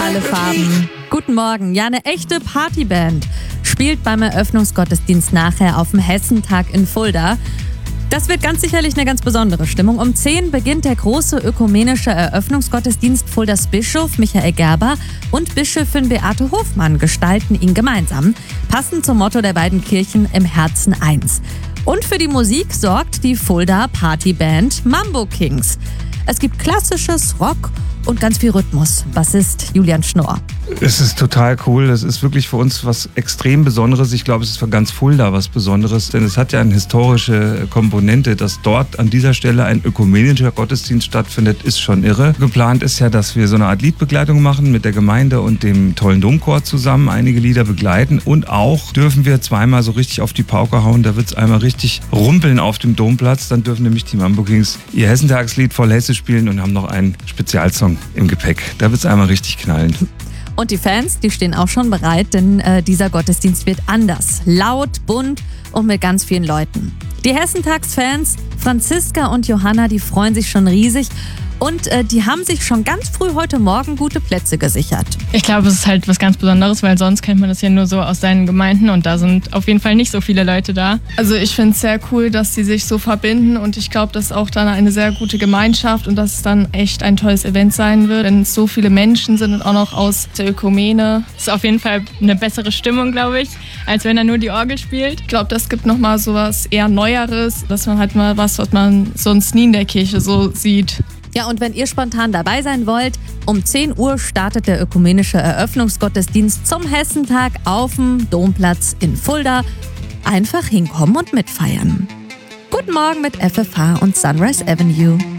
Alle Farben. Guten Morgen. Ja, eine echte Partyband spielt beim Eröffnungsgottesdienst nachher auf dem Hessentag in Fulda. Das wird ganz sicherlich eine ganz besondere Stimmung. Um 10 beginnt der große ökumenische Eröffnungsgottesdienst. Fuldas Bischof Michael Gerber und Bischöfin Beate Hofmann gestalten ihn gemeinsam, passend zum Motto der beiden Kirchen im Herzen eins. Und für die Musik sorgt die Fulda Partyband Mambo Kings. Es gibt klassisches Rock und ganz viel Rhythmus. Bassist Julian Schnorr. Es ist total cool. Das ist wirklich für uns was extrem Besonderes. Ich glaube, es ist für ganz Fulda was Besonderes, denn es hat ja eine historische Komponente. Dass dort an dieser Stelle ein ökumenischer Gottesdienst stattfindet, ist schon irre. Geplant ist ja, dass wir so eine Art Liedbegleitung machen mit der Gemeinde und dem tollen Domchor zusammen, einige Lieder begleiten. Und auch dürfen wir zweimal so richtig auf die Pauke hauen. Da wird es einmal richtig rumpeln auf dem Domplatz. Dann dürfen nämlich die Mambo Kings ihr Hessentagslied voll Hesse spielen und haben noch einen Spezialsong im Gepäck. Da wird es einmal richtig knallen. Und die Fans, die stehen auch schon bereit, denn dieser Gottesdienst wird anders. Laut, bunt und mit ganz vielen Leuten. Die Hessentagsfans, Franziska und Johanna, die freuen sich schon riesig. Und die haben sich schon ganz früh heute Morgen gute Plätze gesichert. Ich glaube, es ist halt was ganz Besonderes, weil sonst kennt man das ja nur so aus seinen Gemeinden und da sind auf jeden Fall nicht so viele Leute da. Also ich finde es sehr cool, dass sie sich so verbinden und ich glaube, das ist auch dann eine sehr gute Gemeinschaft und dass es dann echt ein tolles Event sein wird, wenn es so viele Menschen sind und auch noch aus der Ökumene. Es ist auf jeden Fall eine bessere Stimmung, glaube ich, als wenn er nur die Orgel spielt. Ich glaube, das gibt nochmal sowas eher Neueres, dass man halt mal was man sonst nie in der Kirche so sieht. Ja, und wenn ihr spontan dabei sein wollt, um 10 Uhr startet der ökumenische Eröffnungsgottesdienst zum Hessentag auf dem Domplatz in Fulda. Einfach hinkommen und mitfeiern. Guten Morgen mit FFH und Sunrise Avenue.